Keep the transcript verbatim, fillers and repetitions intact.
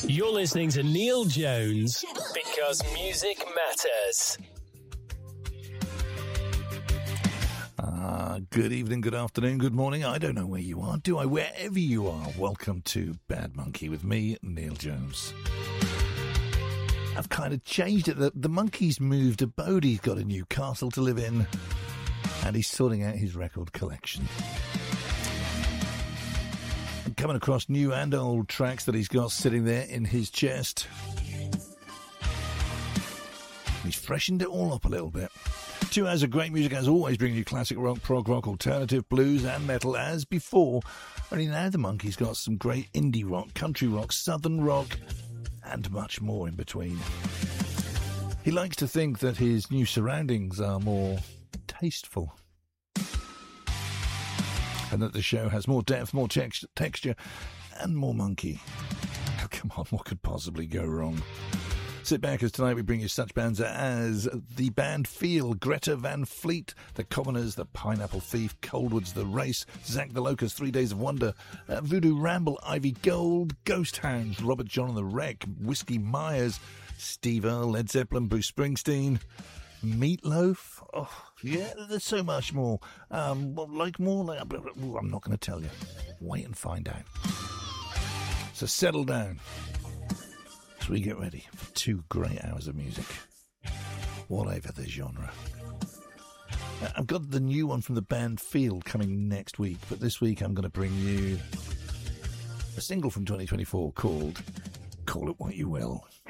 You're listening to Neil Jones because music matters. Ah, good evening, good afternoon, good morning. I don't know where you are. Do I? Wherever you are, welcome to Bad Monkey with me, Neil Jones. I've kind of changed it. The, the monkey's moved abode. He's got a new castle to live in, and he's sorting out his record collection. I'm coming across new and old tracks that he's got sitting there in his chest. He's freshened it all up a little bit. Two hours of great music, as always, bringing you classic rock, prog rock, alternative, blues and metal as before. Only now the monkey's got some great indie rock, country rock, southern rock, and much more in between. He likes to think that his new surroundings are more tasteful, and that the show has more depth, more tex- texture, and more monkey. Oh, come on, what could possibly go wrong? Sit back, as tonight we bring you such bands as the band Feel, Greta Van Fleet, The Commoners, The Pineapple Thief, Coldwood's The Race, Zach the Locust, Three Days of Wonder, uh, Voodoo Ramble, Ivy Gold, Ghost Hounds, Robert John and the Wreck, Whiskey Myers, Steve Earle, Led Zeppelin, Bruce Springsteen, Meatloaf. Oh, yeah, there's so much more. Um, well, like more, like, I'm not going to tell you. Wait and find out. So settle down. We get ready for two great hours of music, whatever the genre. I've got the new one from the band Feel coming next week, but this week I'm going to bring you a single from twenty twenty-four called Call It What You Will.